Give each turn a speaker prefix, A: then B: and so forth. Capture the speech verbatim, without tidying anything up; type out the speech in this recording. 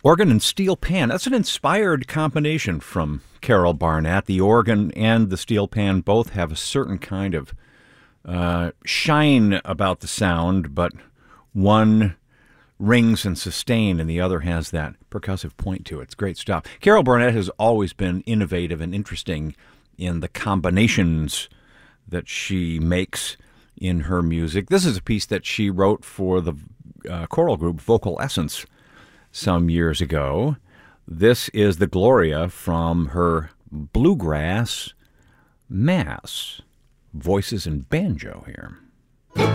A: Organ and steel pan. That's an inspired combination from Carol Barnett. The organ and the steel pan both have a certain kind of uh, shine about the sound, but one rings and sustain, and the other has that percussive point to it. It's great stuff. Carol Barnett has always been innovative and interesting in the combinations that she makes in her music. This is a piece that she wrote for the uh, choral group Vocal Essence some years ago. This is the Gloria from her Bluegrass Mass. Voices and banjo here.